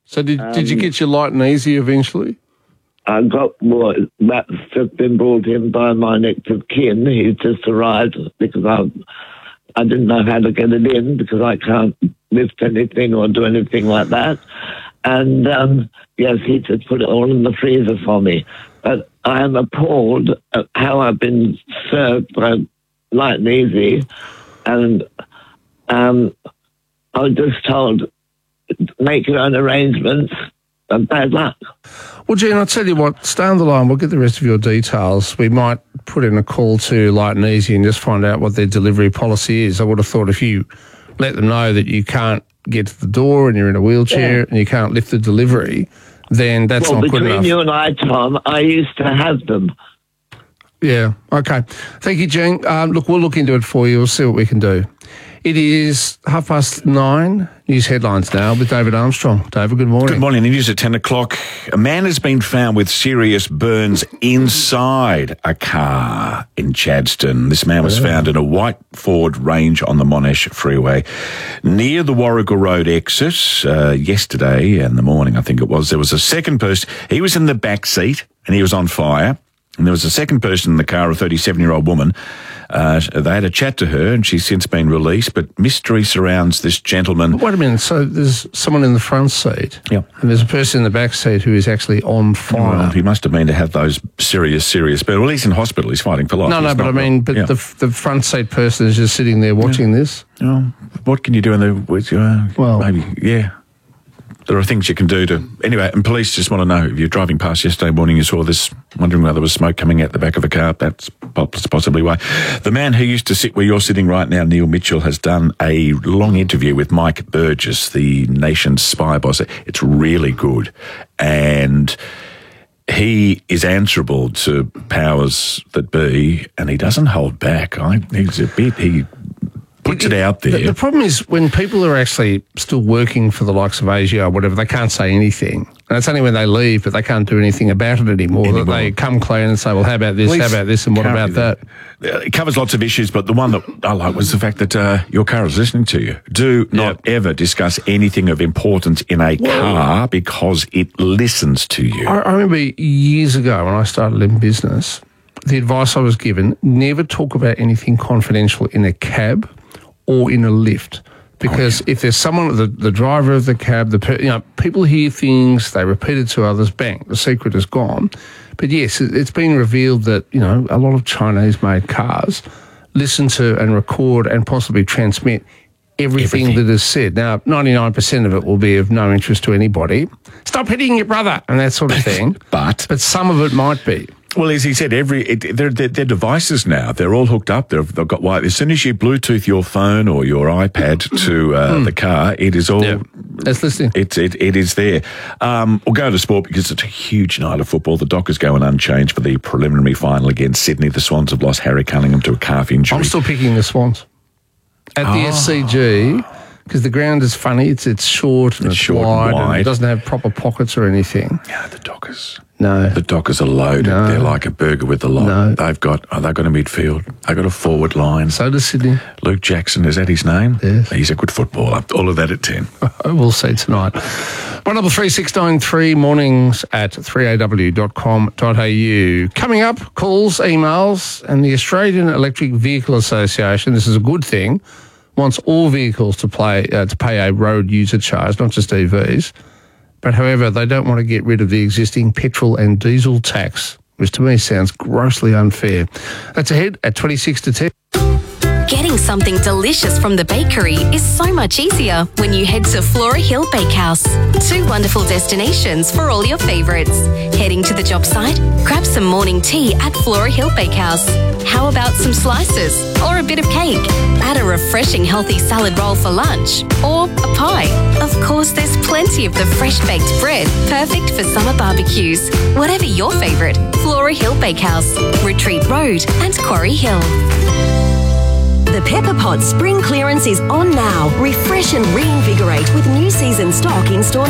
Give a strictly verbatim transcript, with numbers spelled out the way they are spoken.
So did Um, did you get your light and easy eventually? I got, well, that's just been brought in by my next of kin. He's just arrived because I I didn't know how to get it in because I can't lift anything or do anything like that. And, um, yes, he just put it all in the freezer for me. But I am appalled at how I've been served by Light and Easy. And um, I was just told, make your own arrangements and bad luck. Well, Gene, I'll tell you what, stay on the line. We'll get the rest of your details. We might put in a call to Light and Easy and just find out what their delivery policy is. I would have thought if you let them know that you can't get to the door and you're in a wheelchair yeah. and you can't lift the delivery, then that's well, not good enough. Between you and I, Tom, I used to have them. Yeah, okay. Thank you, Gene. Um, look, we'll look into it for you. We'll see what we can do. It is half past nine. News headlines now with David Armstrong. David, good morning. Good morning. The news at ten o'clock. A man has been found with serious burns inside a car in Chadstone. This man was oh. found in a white Ford Range on the Monash Freeway near the Warrigal Road exit uh, yesterday in the morning, I think it was. There was a second person. He was in the back seat and he was on fire. And there was a second person in the car, a thirty-seven-year-old woman. Uh, they had a chat to her, and she's since been released, but mystery surrounds this gentleman. But wait a minute, so there's someone in the front seat, yep. and there's a person in the back seat who is actually on fire. Well, he must have been to have those serious, serious burns. Well, he's in hospital, he's fighting for life. No, no, he's but I mean, but yeah. the the front seat person is just sitting there watching yeah. this. Oh, what can you do in the... Uh, well, maybe, yeah. There are things you can do to... Anyway, and police just want to know, if you're driving past yesterday morning, you saw this, wondering whether there was smoke coming out the back of a car, that's possibly why. The man who used to sit where you're sitting right now, Neil Mitchell, has done a long interview with Mike Burgess, the nation's spy boss. It's really good. And he is answerable to powers that be, and he doesn't hold back. I, he's a bit... He, puts it, it out there. The, the problem is when people are actually still working for the likes of Asia or whatever, they can't say anything. And it's only when they leave that they can't do anything about it anymore, anymore. that they come clean and say, well, how about this, how about this, and what about that? It covers lots of issues, but the one that I like was the fact that uh, your car is listening to you. Do not yep. ever discuss anything of importance in a Whoa. car because it listens to you. I, I remember years ago when I started in business, the advice I was given, never talk about anything confidential in a cab or in a lift, because oh, yeah. if there's someone, the, the driver of the cab, the you know, people hear things, they repeat it to others, bang, the secret is gone. But yes, it, it's been revealed that, you know, a lot of Chinese-made cars listen to and record and possibly transmit everything, everything that is said. Now, ninety-nine percent of it will be of no interest to anybody. Stop hitting your brother and that sort of thing. but But some of it might be. Well, as he said, every it, they're, they're, they're devices now. They're all hooked up. They've, they've got wire. As soon as you Bluetooth your phone or your iPad to uh, mm. the car, it is all. Yeah. It's listening. It's it it is there. Um, we'll go to sport because it's a huge night of football. The Dockers going unchanged for the preliminary final against Sydney. The Swans have lost Harry Cunningham to a calf injury. I'm still picking the Swans at the oh. S C G. Because the ground is funny, it's it's short and it's, it's short wide, and wide. And it doesn't have proper pockets or anything. Yeah, the Dockers. No. The Dockers are loaded. No. They're like a burger with a lot. No. They've got oh, they've got a midfield. They've got a forward line. So does Sydney. Luke Jackson, is that his name? Yes. He's a good footballer. All of that at ten. We'll see tonight. one double three six nine three mornings at three a w dot com dot a u. Coming up, calls, emails, and the Australian Electric Vehicle Association, this is a good thing, wants all vehicles to play uh, to pay a road user charge, not just E Vs. But however, they don't want to get rid of the existing petrol and diesel tax, which to me sounds grossly unfair. That's ahead at twenty-six to ten. Getting something delicious from the bakery is so much easier when you head to Flora Hill Bakehouse. Two wonderful destinations for all your favourites. Heading to the job site? Grab some morning tea at Flora Hill Bakehouse. How about some slices or a bit of cake? Add a refreshing healthy salad roll for lunch or a pie. Of course, there's plenty of the fresh baked bread, perfect for summer barbecues. Whatever your favourite, Flora Hill Bakehouse, Retreat Road and Quarry Hill. The Pepper Pot spring clearance is on now. Refresh and reinvigorate with new season stock in store